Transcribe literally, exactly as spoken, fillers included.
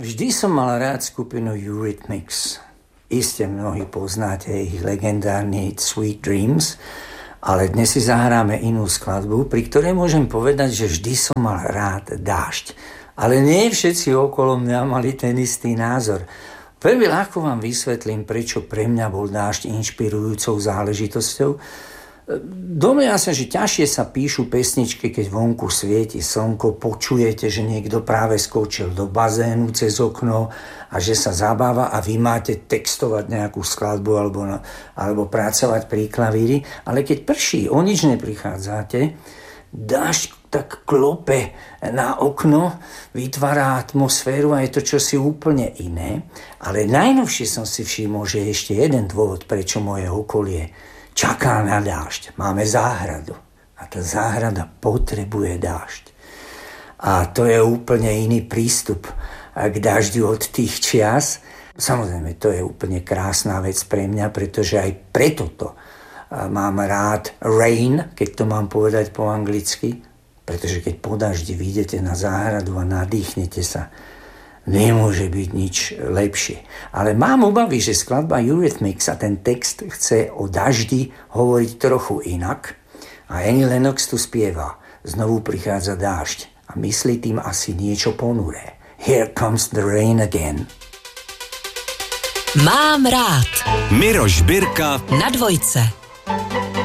Vždy som mal rád skupinu Eurythmics. Iste mnohí poznáte ich legendárny hit Sweet Dreams, ale dnes si zahráme inú skladbu, pri ktorej môžem povedať, že vždy som mal rád dážď. Ale nie všetci okolo mňa mali ten istý názor. Veľmi ľahko vám vysvetlím, prečo pre mňa bol dážď inšpirujúcou záležitosťou. Domnievam sa, že ťažšie sa píšu pesničky, keď vonku svieti slnko, počujete, že niekto práve skočil do bazénu cez okno a že sa zabáva a vy máte textovať nejakú skladbu alebo, alebo pracovať pri klavíri. Ale keď prší, o nič neprichádzate, dážď tak klope na okno, vytvára atmosféru a je to čosi úplne iné. Ale najnovšie som si všimol, že je ešte jeden dôvod, prečo moje okolie čaká na dážď. Máme záhradu a tá záhrada potrebuje dážď. A to je úplne iný prístup k dažďu od tých čias. Samozrejme, to je úplne krásna vec pre mňa, pretože aj preto to mám rád rain, keď to mám povedať po anglicky, pretože keď po daždi vyjdete na záhradu a nadýchnete sa, nemôže byť nič lepšie. Ale mám obavy, že skladba Eurythmics a ten text chce o daždi hovoriť trochu inak. A Annie Lennox tu spieva: znovu prichádza dážď a myslí tým asi niečo ponuré. Here comes the rain again. Mám rád. Miroš Birka na dvojce.